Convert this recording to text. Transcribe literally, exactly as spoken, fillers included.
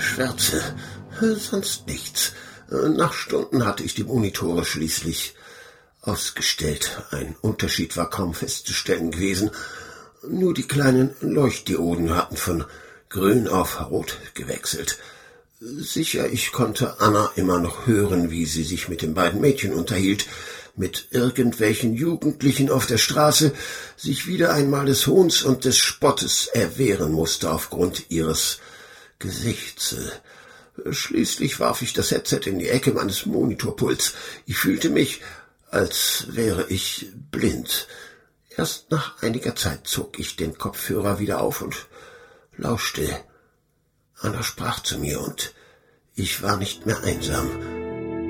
Schwärze, sonst nichts. Nach Stunden hatte ich die Monitore schließlich ausgestellt. Ein Unterschied war kaum festzustellen gewesen. Nur die kleinen Leuchtdioden hatten von grün auf rot gewechselt. Sicher, ich konnte Anna immer noch hören, wie sie sich mit den beiden Mädchen unterhielt, mit irgendwelchen Jugendlichen auf der Straße, sich wieder einmal des Hohns und des Spottes erwehren musste aufgrund ihres Gesichts. Schließlich warf ich das Headset in die Ecke meines Monitorpults. Ich fühlte mich, als wäre ich blind. Erst nach einiger Zeit zog ich den Kopfhörer wieder auf und lauschte. Anna sprach zu mir und ich war nicht mehr einsam.